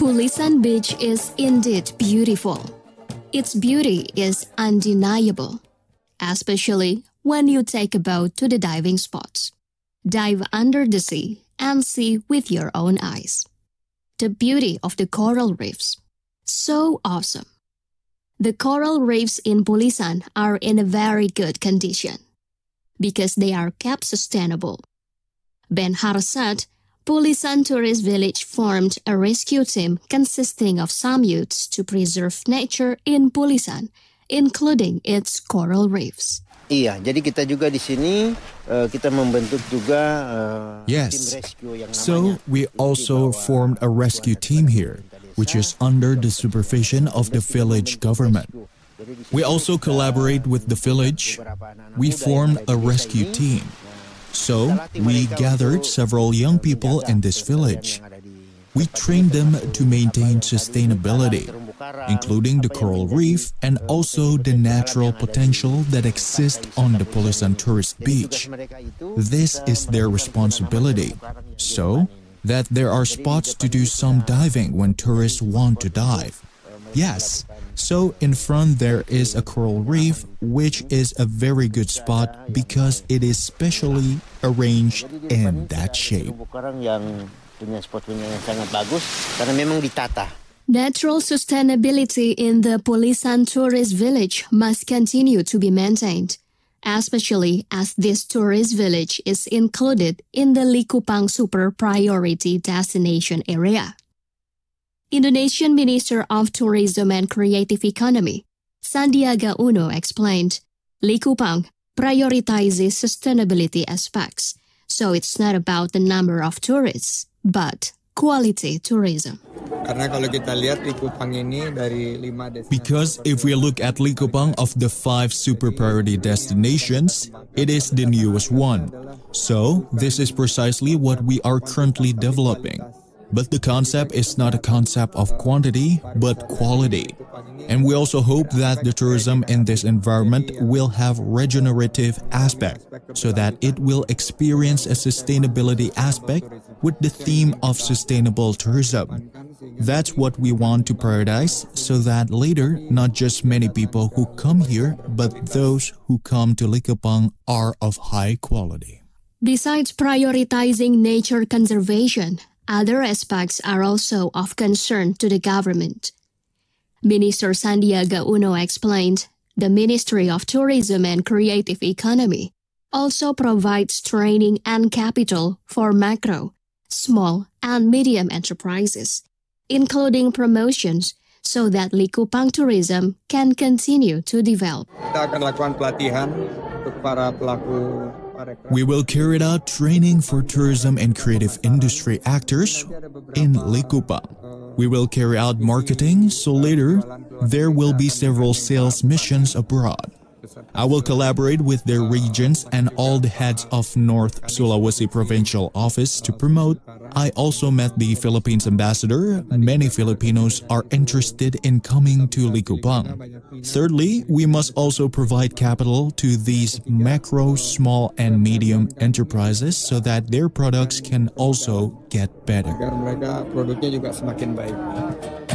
Pulisan Beach is indeed beautiful. Its beauty is undeniable, especially when you take a boat to the diving spots. Dive under the sea and see with your own eyes. The beauty of the coral reefs. So awesome. The coral reefs in Pulisan are in a very good condition because they are kept sustainable. Ben Har said, Pulisan Tourist Village formed a rescue team consisting of some youths to preserve nature in Pulisan, including its coral reefs. Iya, jadi kita juga di sini kita membentuk juga Yes. tim rescue yang So namanya we also formed a rescue team here, which is under the supervision of the village government. We also collaborate with the village. We formed a rescue team. So we gathered several young people in this village. We trained them to maintain sustainability, including the coral reef and also the natural potential that exists on the Pulisan tourist beach. This is their responsibility, so that there are spots to do some diving when tourists want to dive. Yes, so in front there is a coral reef, which is a very good spot because it is specially arranged in that shape. Natural sustainability in the Pulisan Tourist Village must continue to be maintained, especially as this tourist village is included in the Likupang Super Priority Destination Area. Indonesian Minister of Tourism and Creative Economy, Sandiaga Uno explained, Likupang prioritizes sustainability aspects, so it's not about the number of tourists, but quality tourism. Because if we look at Likupang of the 5 super priority destinations, it is the newest one. So this is precisely what we are currently developing. But the concept is not a concept of quantity, but quality. And we also hope that the tourism in this environment will have regenerative aspect, so that it will experience a sustainability aspect with the theme of sustainable tourism. That's what we want to prioritize, so that later, not just many people who come here, but those who come to Likupang are of high quality. Besides prioritizing nature conservation, other aspects are also of concern to the government. Minister Sandiaga Uno explained, the Ministry of Tourism and Creative Economy also provides training and capital for macro, small, and medium enterprises, including promotions, so that Likupang tourism can continue to develop. Kita akan lakukan pelatihan untuk para pelaku. We will carry out training for tourism and creative industry actors in Likupang. We will carry out marketing, so later there will be several sales missions abroad. I will collaborate with their regions and all the heads of North Sulawesi Provincial Office to promote. I also met the Philippines ambassador. Many Filipinos are interested in coming to Likupang. Thirdly, we must also provide capital to these macro, small, and medium enterprises so that their products can also get better. Agar mereka produknya juga semakin baik.